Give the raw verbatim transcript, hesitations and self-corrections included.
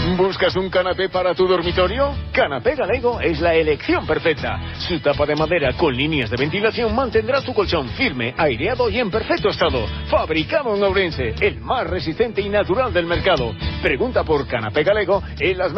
¿Buscas un canapé para tu dormitorio? Canapé Galego es la elección perfecta. Su tapa de madera con líneas de ventilación mantendrá tu colchón firme, aireado y en perfecto estado. Fabricado en Ourense, el más resistente y natural del mercado. Pregunta por Canapé Galego en las